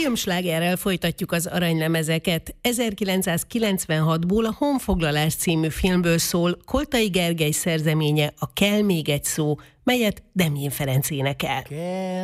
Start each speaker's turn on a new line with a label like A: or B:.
A: Filmslágerrel folytatjuk az aranylemezeket. 1996-ból a Honfoglalás című filmből szól Koltai Gergely szerzeménye, a Kell még egy szó, melyet Demjén Ferenc énekel.